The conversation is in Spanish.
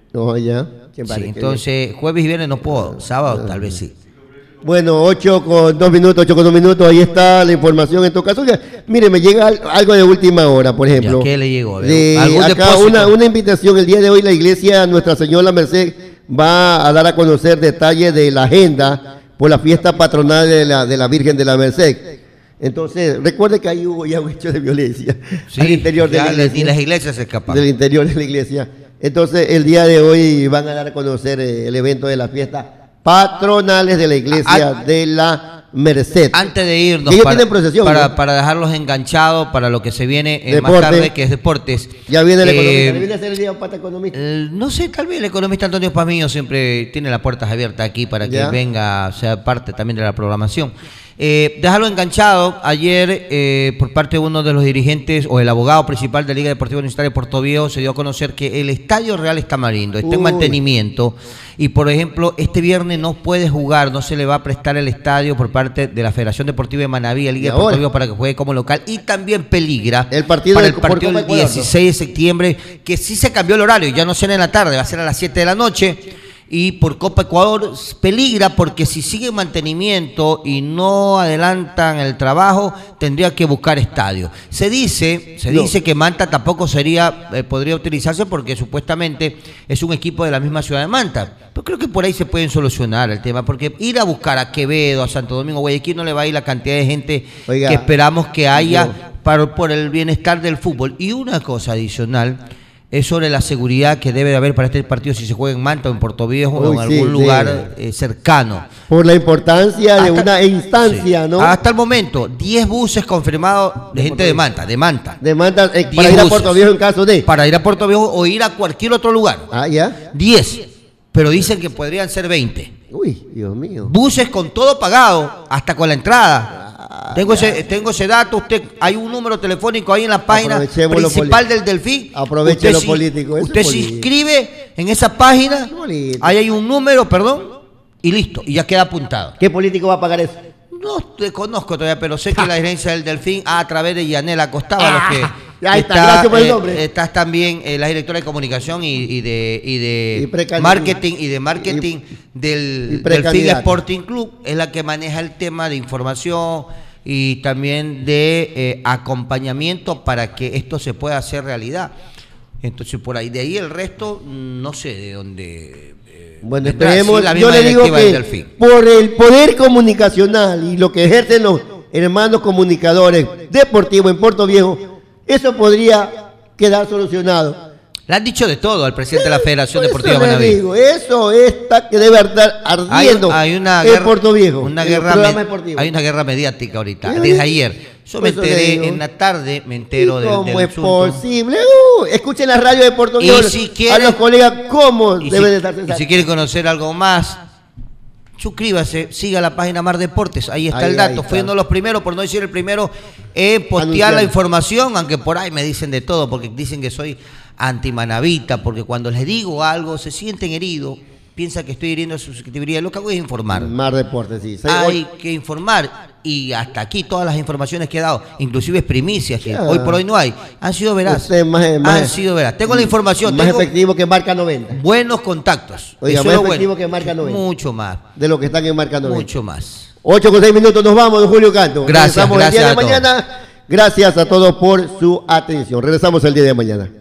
No, ya. Sí, entonces, jueves y viernes no puedo, sábado tal vez sí. Bueno, 8 con 2 minutos, 8 con 2 minutos, ahí está la información en todo caso. Ya, mire, me llega algo de última hora, por ejemplo. ¿Qué le llegó? Acá una invitación, el día de hoy la iglesia Nuestra Señora Merced va a dar a conocer detalles de la agenda por la fiesta patronal de la Virgen de la Merced. Entonces, recuerde que ahí hubo ya un hecho de violencia al interior de la iglesia. Y las iglesias se escaparon. Del interior de la iglesia. Entonces, el día de hoy van a dar a conocer el evento de la fiesta patronales de la iglesia de la Merced. Antes de irnos, ellos tienen procesión, ¿no? para dejarlos enganchados para lo que se viene más tarde, que es deportes. Ya viene el economista. ¿Le viene a hacer el día para economista? No sé, tal vez el economista Antonio Pazmiño siempre tiene las puertas abiertas aquí para que venga, sea parte también de la programación. Dejarlo enganchado. Ayer, por parte de uno de los dirigentes o el abogado principal de la Liga Deportiva Universitaria de Puerto Viejo, se dio a conocer que el Estadio Real Estamarindo está en mantenimiento y, por ejemplo, este viernes no puede jugar, no se le va a prestar el estadio por parte de la Federación Deportiva de Manaví, la Liga de Puerto Viejo, para que juegue como local, y también peligra el partido para el partido del 16 de septiembre, que sí se cambió el horario, ya no será en la tarde, va a ser a las 7 de la noche. Y por Copa Ecuador peligra porque si sigue en mantenimiento y no adelantan el trabajo, tendría que buscar estadio. Se dice que Manta tampoco podría utilizarse porque supuestamente es un equipo de la misma ciudad de Manta. Pero creo que por ahí se pueden solucionar el tema, porque ir a buscar a Quevedo, a Santo Domingo, Guayaquil, no le va a ir la cantidad de gente que esperamos que haya por el bienestar del fútbol. Y una cosa adicional es sobre la seguridad que debe de haber para este partido si se juega en Manta o en Puerto Viejo o en algún lugar cercano. Por la importancia de una instancia, ¿no? Hasta el momento, 10 buses confirmados de gente de Manta. De Manta, para ir a Puerto Viejo en caso de. Para ir a Puerto Viejo o ir a cualquier otro lugar. Ah, ya. 10, pero dicen que podrían ser 20. Uy, Dios mío. Buses con todo pagado, hasta con la entrada. Tengo ese dato. Hay un número telefónico ahí en la página principal del Delfín. Aproveche lo político. Usted se inscribe en esa página. Ahí hay un número, y listo. Y ya queda apuntado. ¿Qué político va a pagar eso? No te conozco todavía, pero sé que la gerencia del Delfín, a través de Yanela Costaba, ya está, gracias por el nombre. Estás también la directora de comunicación y de marketing del Delfín Sporting Club, es la que maneja el tema de información y también de acompañamiento para que esto se pueda hacer realidad. Entonces, por ahí, de ahí el resto, no sé de dónde. Bueno, esperemos. Yo le digo que por el poder comunicacional y lo que ejercen los hermanos comunicadores deportivos en Puerto Viejo, eso podría quedar solucionado. Le han dicho de todo al presidente de la Federación Deportiva de Manaví. Eso está que debe estar ardiendo en Puerto Viejo. Hay una guerra mediática ahorita, desde ayer. Yo me enteré en la tarde, me entero del ¿cómo es asunto. posible? Escuchen la radio de Puerto Viejo a los colegas cómo debe de estar. Y si quieren conocer algo más, suscríbase, siga la página Mar Deportes, ahí está el dato. Fui uno de los primeros, por no decir el primero, postear la información, aunque por ahí me dicen de todo, porque dicen que soy antimanavita, porque cuando les digo algo se sienten heridos, piensan que estoy hiriendo su susceptibilidad. Lo que hago es informar. Mar Deportes, sí. Hay que informar, y hasta aquí todas las informaciones que he dado, inclusive primicias, que hoy por hoy no hay, han sido veraz. Han sido veraz. Tengo la información. Más efectivo que Marca 90. Buenos contactos. Oiga, más efectivo que Marca 90. Mucho más. De lo que están en Marca 90. Mucho más. 8 con 6 minutos nos vamos, don Julio Canto. Gracias. El día de mañana. Gracias a todos por su atención. Regresamos el día de mañana.